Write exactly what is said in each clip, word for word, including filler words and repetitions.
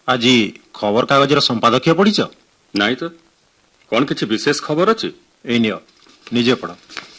आज खबर कागजर संपादकीय पढ़ीच नाई तो कौन किसी विशेष खबर अच्छी ए नियो निजे पढ़।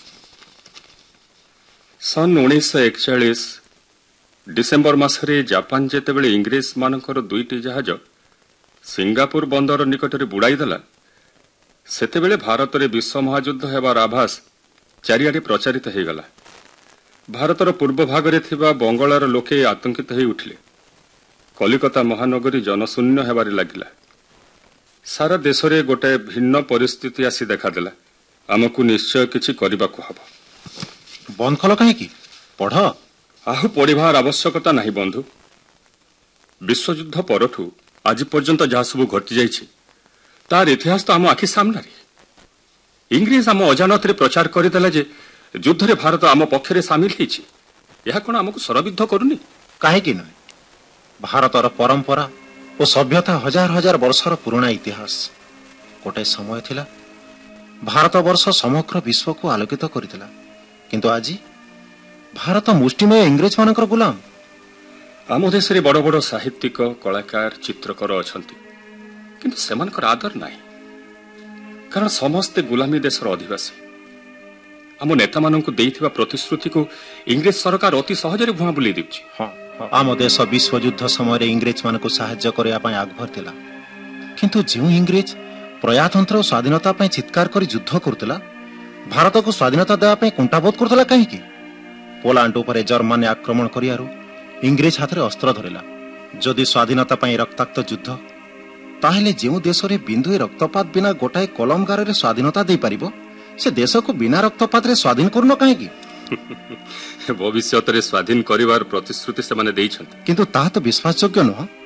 सन उन्नीस एकचाश डिसेम्बर मासरे जापान जेतेबेले इंग्रेज मानकर दुईटी जहाज सिंगापुर बंदर निकटरे बुड़ाईदेला सेतेबेले भारत में विश्व महायुद्ध हेबार आभास चारिआडे प्रचारित हो गला। भारतर पूर्व भागरे थिबा बंगलार लोके आतंकित हो उठिले। कलिकता महानगरी जनशून्य हेबारे लागिला। सारा देश में गोटे भिन्न परिस्थिति आसी देखादेला। आमको निश्चय किछि करिबाको हबो। बंद कल कहीं पढ़। आहु पढ़ार आवश्यकता नहीं बंधु। विश्वयुद्ध परठू आज पर्यंत जहाँ सब घटी जाइछि तार इतिहास तो आम आखि सामने। इंग्रेज आम अजानत प्रचार करदेला जे युद्ध रे भारत आम पक्षरे सामिल होइछि। यह कौन आमको सरबिद्ध करूनी कहीं नुहे। भारतर परंपरा और सभ्यता हजार हजार वर्षर पुराना इतिहास। गोटे समय थिला भारत वर्ष समग्र विश्व को आलोकित करथिला, किंतु आज भारत मुष्टिमय इंग्रेज मानकर गुलाम। आम देश रे बड़ बड़ साहित्यिक कलाकार चित्रकर अछंती, किंतु सेमानकर आदर नाही। कारण समस्ते गुलामी देशर अधिवासी। आम नेता माननकु देइथिबा प्रतिश्रुति को इंग्रेज सरकार अति सहजरे भुआ बुली दिउछि। हां, आम देश विश्वयुद्ध समय इंग्रेज मानकु सहायता करबा पय आगभर थिला, किंतु जेउ इंग्रेज प्रजातंत्र और स्वाधीनता पय चित्कार करी युद्ध करथिला, भारत को स्वाधीनता देवा पय कुंठाबोध करथिला। काहे कि पोलैंड उपरे जर्मनी आक्रमण करियारु इंग्रेज हाथ में अस्त्र धरिला। जदि स्वाधीनता पय रक्ताक्त युद्ध, ताहेले जेउ देश रे बिंदुए रक्तपात बिना गोटाए कलम गारे स्वाधीनता दे पारिबो, से देश को बिना रक्तपात रे स्वाधीन करनो काहे कि? भविष्य रे स्वाधीन करिवार प्रतिश्रुति से माने देइछन्ति, किंतु ता तो विश्वासयोग्य नुह।